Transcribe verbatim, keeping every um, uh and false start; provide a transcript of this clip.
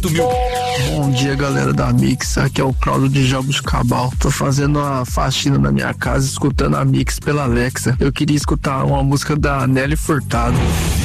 oito mil. Bom dia, galera da Mix. Aqui é o Claudio de Jogos Cabal. Tô fazendo uma faxina na minha casa, escutando a Mix pela Alexa. Eu queria escutar uma música da Nelly Furtado.